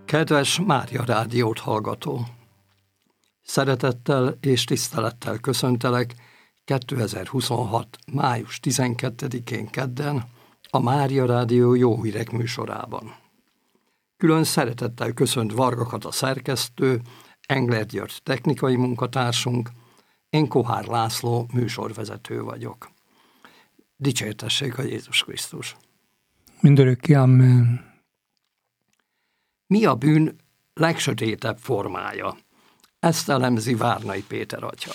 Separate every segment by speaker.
Speaker 1: Kedves Mária Rádiót hallgató! Szeretettel és tisztelettel köszöntelek 2026. május 12-én kedden a Mária Rádió Jó Hírek műsorában. Külön szeretettel köszönt Varga Kata szerkesztő, Engler György technikai munkatársunk, én Kohár László műsorvezető vagyok. Dicsértessék a Jézus Krisztus!
Speaker 2: Mindörökké, amen.
Speaker 1: Mi a bűn legsötétebb formája? Ezt elemzi Várnai Péter atya.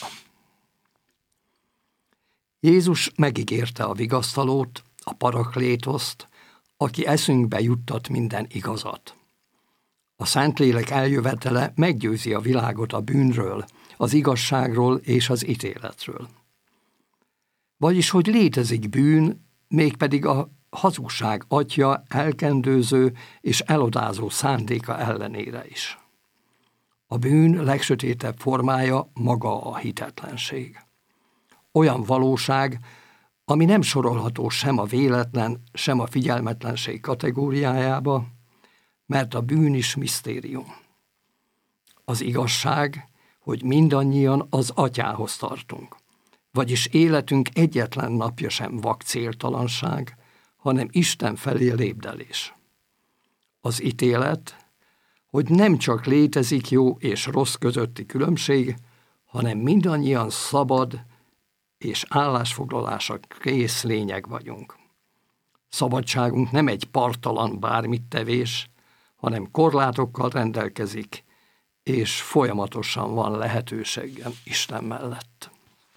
Speaker 1: Jézus megígérte a vigasztalót, a paraklétoszt, aki eszünkbe juttat minden igazat. A Szentlélek eljövetele meggyőzi a világot a bűnről, az igazságról és az ítéletről. Vagyis, hogy létezik bűn, mégpedig a hazugság atya elkendőző és elodázó szándéka ellenére is. A bűn legsötétebb formája maga a hitetlenség. Olyan valóság, ami nem sorolható sem a véletlen, sem a figyelmetlenség kategóriájába, mert a bűn is misztérium. Az igazság, hogy mindannyian az atyához tartunk, vagyis életünk egyetlen napja sem vak céltalanság, hanem Isten felé lépdelés. Az ítélet, hogy nem csak létezik jó és rossz közötti különbség, hanem mindannyian szabad és állásfoglalásra kész lényeg vagyunk. Szabadságunk nem egy parttalan bármit tevés, hanem korlátokkal rendelkezik, és folyamatosan van lehetőségem Isten mellett.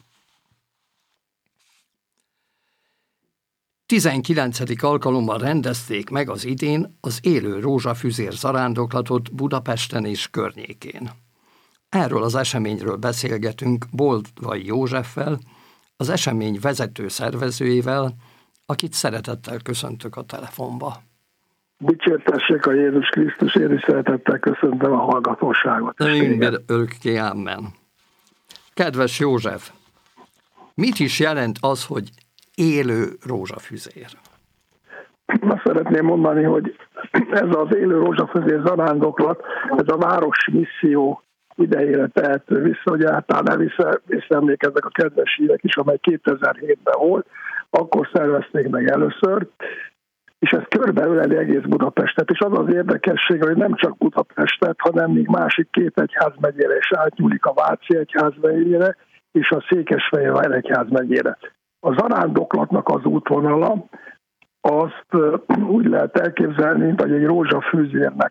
Speaker 1: 19. alkalommal rendezték meg az idén az élő rózsafüzér zarándoklatot Budapesten és környékén. Erről az eseményről beszélgetünk Boldvai Józseffel, az esemény vezető szervezőjével, akit szeretettel köszöntök a telefonba.
Speaker 3: Dicsértessék a Jézus Krisztus, én is szeretettel köszöntöm a hallgatóságot.
Speaker 1: Örökké, amen. Kedves József, mit is jelent az, hogy élő rózsafüzér?
Speaker 3: Azt szeretném mondani, hogy ez az élő rózsafüzér zarándoklat, ez a város misszió idejére tehető vissza, hogy általán visszaemlékeznek a kedves hírek is, amely 2007-ben volt, akkor szervezték meg először, és ez körbeöleli egész Budapestet, és az az érdekesség, hogy nem csak Budapestet, hanem még másik két egyházmegyére is átnyúlik, a Váci egyházmegyére és a Székesfehérvár egyházmegyére. A zarándoklatnak az útvonala, azt úgy lehet elképzelni, mint egy rózsafűzérnek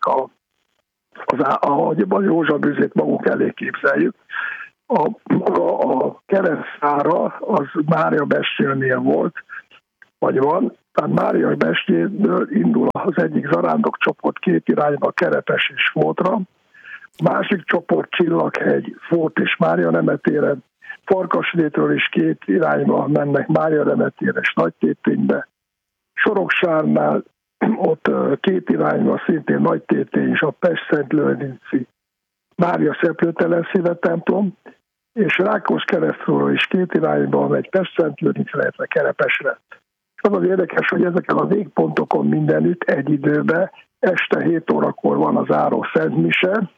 Speaker 3: a rózsabűzét magunk elé képzeljük. A keresztszára az Mária Bestjénél volt, vagy van, tehát Mária Bestjénől indul az egyik zarándokcsoport két irányba, Kerepes és Fótra, másik csoport Csillaghegy, Fót és Mária nemetére, Farkasrétről is két irányba mennek Mária nemetére és Nagytéténybe. Soroksárnál ott két irányba szintén Nagytétény és a Pest-Szentlőrinci Mária Szeplőtelen Szíve templom, és Rákoskeresztről is két irányba megy Pest-Szentlőrincre, illetve Kerepesre. Az az érdekes, hogy ezeken a végpontokon mindenütt egy időben este 7 órakor van az záró szentmise,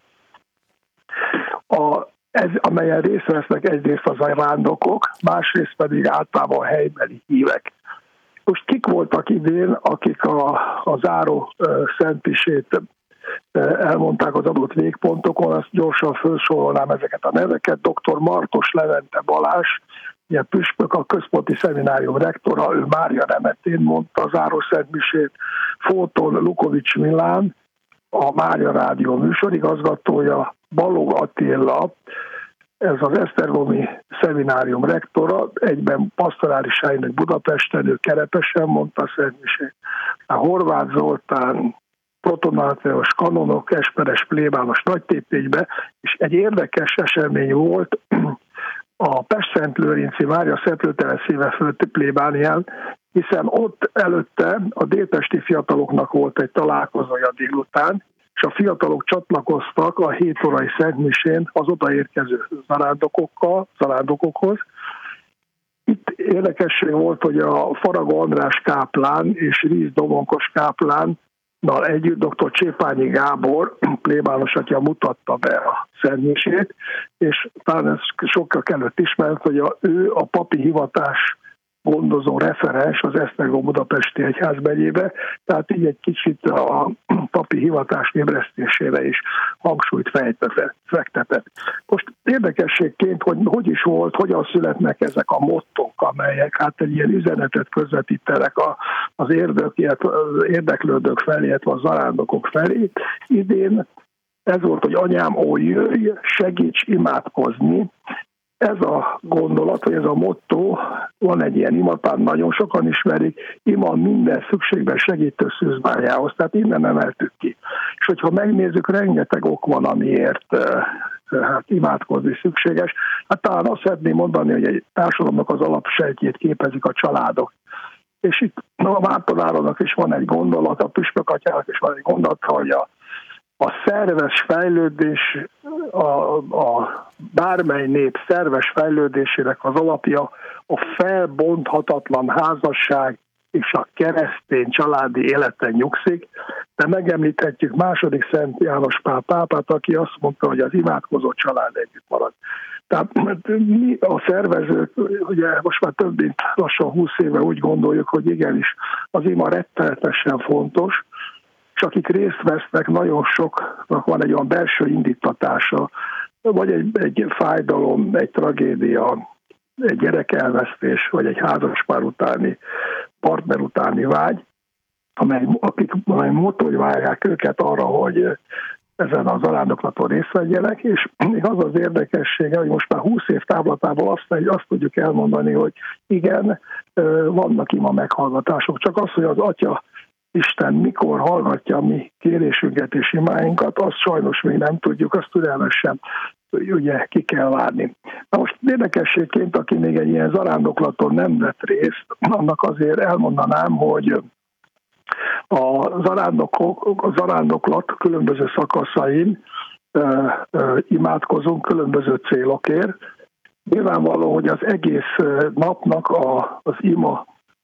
Speaker 3: amelyen részt vesznek egyrészt az ajándokok, másrészt pedig általában a helybeli hívek. Most kik voltak idén, akik a záró szentmisét elmondták az adott végpontokon, azt gyorsan felsorolnám ezeket a neveket. Dr. Martos Levente Balázs, ugye püspök, a Központi Szeminárium rektora, ő Mária nemetén mondta a záró szentmisét. Fóton Lukovics Milán, a Mária Rádió műsorigazgatója, Balog Attila, ez az Esztergomi Szeminárium rektora, egyben pastorális helynek Budapesten, ő Kerepesen mondta a szentmisét. A Horváth Zoltán, protonáteos kanonok, Esperes plébános Nagytéténybe, és egy érdekes esemény volt a Pest-Szentlőrinci Mária Szeplőtelen Szíve fölötti plébánián, hiszen ott előtte a délpesti fiataloknak volt egy találkozója délután, és a fiatalok csatlakoztak a 7 órai szentmisén az odaérkező zarándokokhoz. Itt érdekesség volt, hogy a Faragó András káplán és Ríz Domonkos káplán együtt dr. Csépányi Gábor plébános atya mutatta be a szentmisét, és talán ez sokkal előtt ismert, hogy ő a papi hivatás gondozó referens az Esztergom Budapesti Egyházmegyébe, tehát így egy kicsit a papi hivatás ébresztésére is hangsúlyt fektetett. Most érdekességként, hogy is volt, hogyan születnek ezek a mottók, amelyek hát egy ilyen üzenetet közvetítenek az érdeklődők felé, illetve a zarándokok felé. Idén ez volt, hogy anyám, ó, jöjj, segíts imádkozni. Ez a gondolat, vagy ez a motto, van egy ilyen imatán, nagyon sokan ismerik, ima minden szükségben segítő szűzbányához, tehát innen emeltük ki. És hogyha megnézzük, rengeteg ok van, amiért hát imádkozni szükséges. Hát talán azt szeretném mondani, hogy egy társadalomnak az alapsejtjét képezik a családok. És itt a Márton is van egy gondolat, a Püspök atyának is van egy gondolat, hogy a szerves fejlődés, a bármely nép szerves fejlődésének az alapja a felbonthatatlan házasság és a keresztény családi életen nyugszik, de megemlíthetjük II. Szent János Pál pápát, aki azt mondta, hogy az imádkozó család együtt marad. Tehát mi a szervezők, ugye most már több mint lassan 20 éve úgy gondoljuk, hogy igenis az ima rettenetesen fontos, és akik részt vesznek, nagyon soknak van egy olyan belső indítatása, vagy egy fájdalom, egy tragédia, egy gyerekelvesztés, vagy egy házaspár utáni, partner utáni vágy, amely motiválják őket arra, hogy ezen az zarándoklaton részt vegyenek, és még az az érdekessége, hogy most már 20 év távlatából azt tudjuk elmondani, hogy igen, vannak ima meghallgatások, csak az, hogy az Atya Isten mikor hallgatja a mi kérésünket és imáinkat, azt sajnos még nem tudjuk, azt türelmesen ugye ki kell várni. Na most érdekességként, aki még egy ilyen zarándoklaton nem vett részt, annak azért elmondanám, hogy a zarándoklat különböző szakaszain imádkozunk különböző célokért. Nyilvánvaló, hogy az egész napnak az ima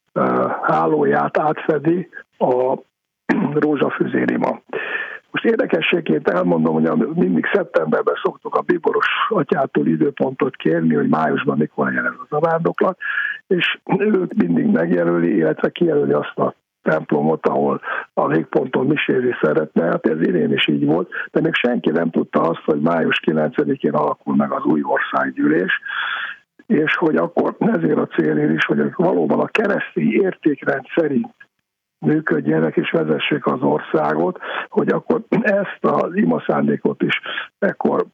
Speaker 3: hálóját átfedi a rózsafüzérima. Most érdekességként elmondom, hogy mindig szeptemberben szoktuk a bíboros atyától időpontot kérni, hogy májusban mikor legyen ez a zarándoklat, és ő mindig megjelöli, illetve kijelöli azt a templomot, ahol a végponton misézni szeretne. Hát ez idén is így volt, de még senki nem tudta azt, hogy május 9-én alakul meg az új országgyűlés, és hogy akkor ezért a célért is, hogy valóban a keresztény értékrend szerint működjenek és vezessék az országot, hogy akkor ezt az imaszándékot is ekkor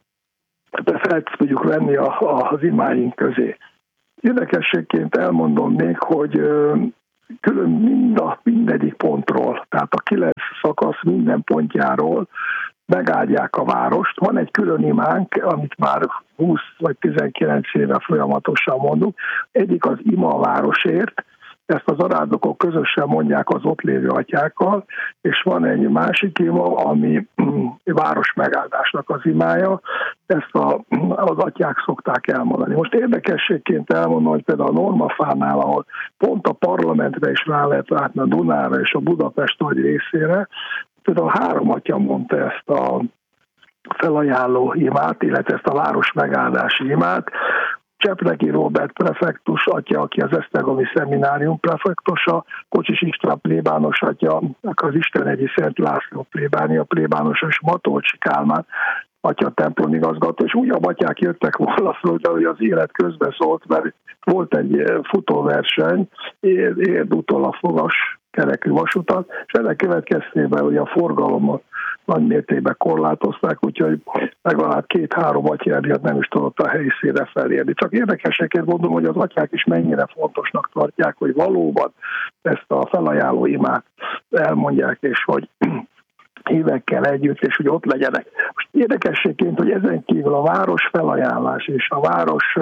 Speaker 3: fel tudjuk venni az imáink közé. Érdekességként elmondom még, hogy külön mindegyik pontról, tehát a 9 szakasz minden pontjáról megáldják a várost. Van egy külön imánk, amit már 20 vagy 19 éve folyamatosan mondunk. Egyik az ima a városért, ezt az zarándokok közösen mondják az ott lévő atyákkal, és van egy másik ima, ami város megáldásnak az imája, ezt az atyák szokták elmondani. Most érdekességként elmondom, hogy például a Normafánál, ahol pont a parlamentre is rá lehet látni, a Dunára és a Budapest nagy részére, például 3 atya mondta ezt a felajánló imát, illetve ezt a város megáldási imát. Csepregi Róbert prefektus atya, aki az Esztergomi Szeminárium prefektusa, Kocsis István plébános atya, az Istenhegyi Szent László plébánia plébánosa, és Matolcsi Kálmán atya templomigazgató, és újabb atyák jöttek volna, hogy az élet közben szólt, mert volt egy futóverseny, Érd utol a fogas kerekű vasutat, és ennek következtében ugye a forgalomot nagy mértékben korlátozták, úgyhogy legalább 2-3 atya miatt nem is tudott a helyszínre felérni. Csak érdekeseket mondom, hogy az atyák is mennyire fontosnak tartják, hogy valóban ezt a felajánló imát elmondják, és hogy hívekkel együtt, és hogy ott legyenek. Most érdekességként, hogy ezen kívül a város felajánlás és a város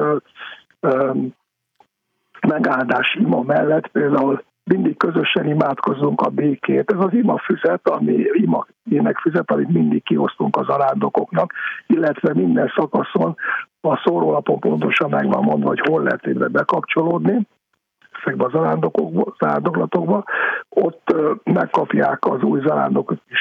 Speaker 3: megáldás ima mellett például mindig közösen imádkozunk a békét. Ez az imafüzet, énekfüzet, amit mindig kiosztunk az zarándokoknak, illetve minden szakaszon a szórólapon pontosan meg van mondva, hogy hol lehet évre bekapcsolódni. ezekbe a zarándoklatokba, ott megkapják az új zarándokok is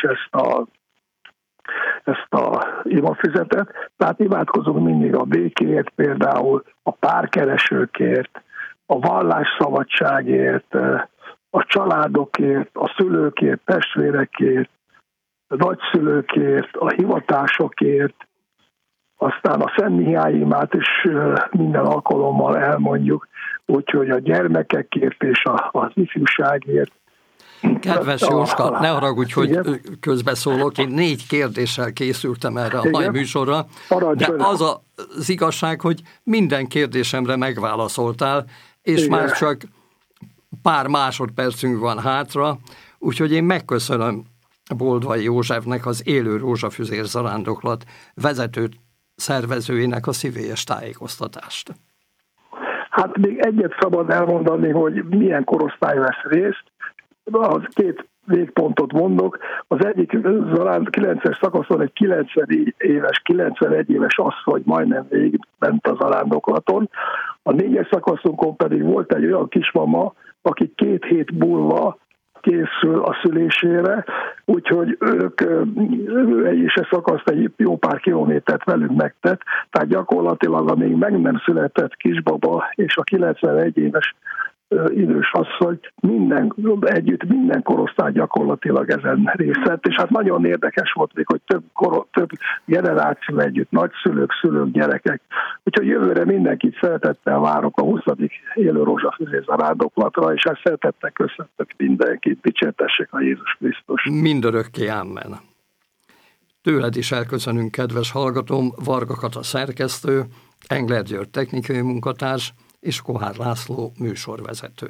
Speaker 3: ezt a imafüzetet. Tehát imádkozunk mindig a békéért, például a párkeresőkért, a vallásszabadságért, a családokért, a szülőkért, testvérekért, a nagyszülőkért, a hivatásokért, aztán a Szent Mihály imát is minden alkalommal elmondjuk, úgyhogy a gyermekekért és az ifjúságért.
Speaker 1: Kedves Jóska, ne haragudj, hogy közbeszólok, én 4 kérdéssel készültem erre a mai műsorra, de az az igazság, hogy minden kérdésemre megválaszoltál, és igen, már csak pár másodpercünk van hátra, úgyhogy én megköszönöm Boldvai Józsefnek, az Élő Rózsafüzér Zarándoklat vezető szervezőjének a szívélyes tájékoztatást.
Speaker 3: Hát még egyet szabad elmondani, hogy milyen korosztály vesz részt. Az 2 végpontot mondok. Az egyik 9-es szakaszon egy 90 éves, 91 éves asszony majdnem végigment a zarándoklaton. A 4-es szakaszunkon pedig volt egy olyan kismama, aki 2 hét múlva készül a szülésére, úgyhogy ő is a szakaszt egy jó pár kilométert velünk megtett, tehát gyakorlatilag a még meg nem született kisbaba és a 91 éves idős asszony minden korosztály gyakorlatilag ezen részt vett, és hát nagyon érdekes volt még, hogy több generáció együtt, nagyszülők, szülők, gyerekek. Úgyhogy jövőre mindenkit szeretettel várok a 20. Élő Rózsafüzér Zarándoklatra, és hát szeretettel köszöntök mindenkit, dicsértessék a Jézus Krisztus.
Speaker 1: Mindörökké, amen. Tőled is elköszönünk, kedves hallgatóm, Varga Kata szerkesztő, Engler György technikai munkatárs, és Kohár László műsorvezető.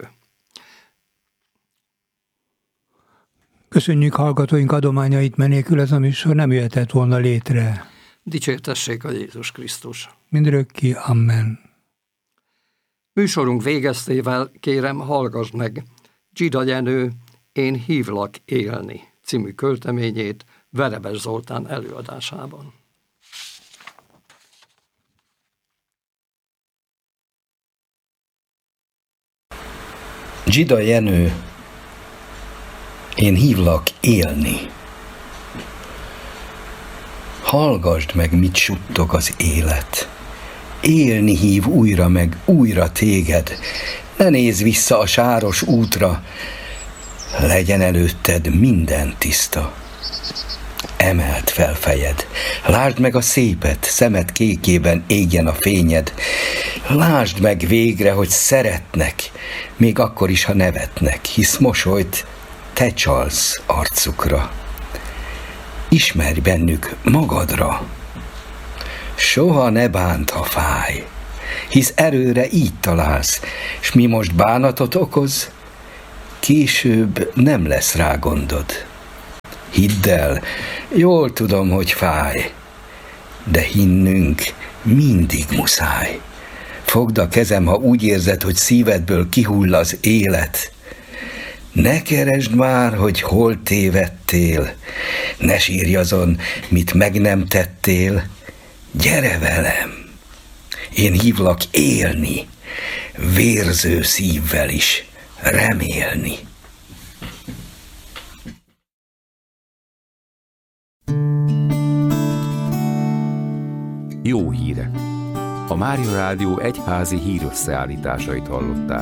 Speaker 2: Köszönjük hallgatóink adományait, mert nélkül ez a műsor nem jöhetett volna létre.
Speaker 1: Dicsértessék a Jézus Krisztus.
Speaker 2: Mindörökké, amen.
Speaker 1: Műsorunk végeztével kérem, hallgassd meg Dzsida Jenő Én hívlak élni című költeményét Verebes Zoltán előadásában.
Speaker 4: Dzsida Jenő, én hívlak élni. Hallgasd meg, mit suttog az élet. Élni hív újra meg újra téged. Ne nézz vissza a sáros útra. Legyen előtted minden tiszta. Emeld fel fejed. Lásd meg a szépet, szemed kékében égjen a fényed. Lásd meg végre, hogy szeretnek, még akkor is, ha nevetnek, hisz mosolyt te csalsz arcukra. Ismerj bennük magadra. Soha ne bánt, ha fáj, hisz erőre így találsz, s mi most bánatot okoz, később nem lesz rá gondod. Hidd el, jól tudom, hogy fáj, de hinnünk mindig muszáj. Fogd a kezem, ha úgy érzed, hogy szívedből kihull az élet. Ne keresd már, hogy hol tévedtél, ne sírj azon, mit meg nem tettél. Gyere velem, én hívlak élni, vérző szívvel is remélni.
Speaker 5: Jó hírek! A Mária Rádió egyházi hírösszeállításait hallották.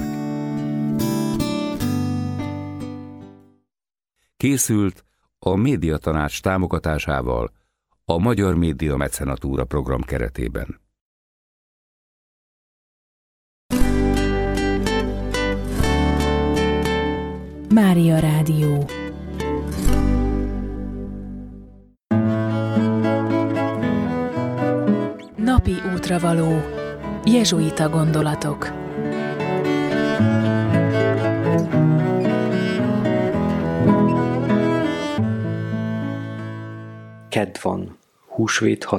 Speaker 5: Készült a Médiatanács támogatásával a Magyar Média Mecenatúra program keretében.
Speaker 6: Mária Rádió. Napi útravaló. Jezsuita gondolatok.
Speaker 7: Kedd van, húsvét